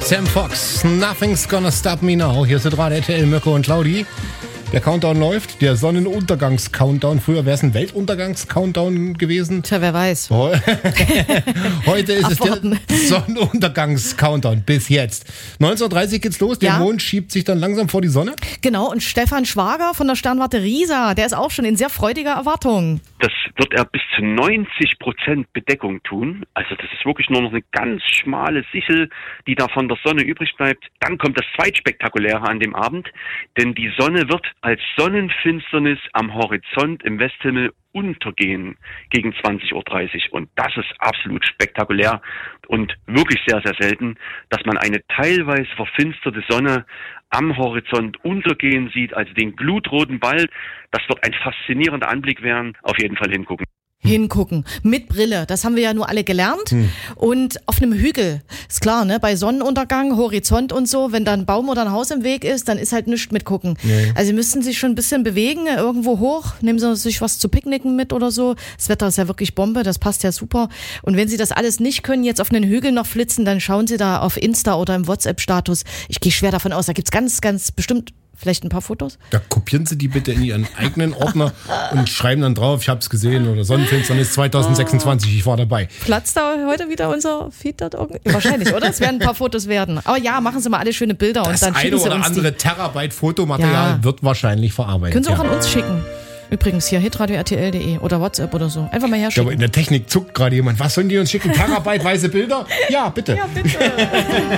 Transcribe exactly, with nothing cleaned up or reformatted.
Sam Fox, Nothing's Gonna Stop Me Now. Hier sind gerade R T L, Mirko und Claudi. Der Countdown läuft, der Sonnenuntergangs-Countdown. Früher wäre es ein Weltuntergangs-Countdown gewesen. Tja, wer weiß. Heute ist es der Sonnenuntergangs-Countdown bis jetzt. neunzehn Uhr dreißig geht's los, der Ja. Mond schiebt sich dann langsam vor die Sonne. Genau, und Stefan Schwager von der Sternwarte Riesa, der ist auch schon in sehr freudiger Erwartung. Das wird er bis zu neunzig Prozent Bedeckung tun. Also das ist wirklich nur noch eine ganz schmale Sichel, die da von der Sonne übrig bleibt. Dann kommt das Zweitspektakuläre an dem Abend, denn die Sonne wird als Sonnenfinsternis am Horizont im Westhimmel untergehen gegen zwanzig Uhr dreißig. Und das ist absolut spektakulär und wirklich sehr, sehr selten, dass man eine teilweise verfinsterte Sonne am Horizont untergehen sieht, also den glutroten Ball. Das wird ein faszinierender Anblick werden. Auf jeden Fall hingucken. Hingucken. Mit Brille. Das haben wir ja nur alle gelernt. Hm. Und auf einem Hügel. Ist klar, ne? Bei Sonnenuntergang, Horizont und so, wenn da ein Baum oder ein Haus im Weg ist, dann ist halt nichts mit gucken. Nee. Also Sie müssten sich schon ein bisschen bewegen, irgendwo hoch. Nehmen Sie sich was zu picknicken mit oder so. Das Wetter ist ja wirklich Bombe, das passt ja super. Und wenn Sie das alles nicht können, jetzt auf einen Hügel noch flitzen, dann schauen Sie da auf Insta oder im WhatsApp-Status. Ich gehe schwer davon aus, da gibt's ganz, ganz bestimmt vielleicht ein paar Fotos? Da kopieren Sie die bitte in Ihren eigenen Ordner und schreiben dann drauf, ich habe es gesehen oder Sonnenfinsternis zwanzig sechsundzwanzig, ich war dabei. Platzt da heute wieder unser Feed dort irgendwie? Wahrscheinlich, oder? Es werden ein paar Fotos werden. Aber ja, machen Sie mal alle schöne Bilder das und dann schicken Sie uns Das eine oder andere die. Terabyte Fotomaterial ja. wird wahrscheinlich verarbeitet. Können Sie auch ja. an uns schicken. Übrigens hier hitradio R T L punkt de oder WhatsApp oder so. Einfach mal herschicken. Aber in der Technik zuckt gerade jemand. Was sollen die uns schicken? Terabyteweise Bilder? Ja, bitte. Ja, bitte.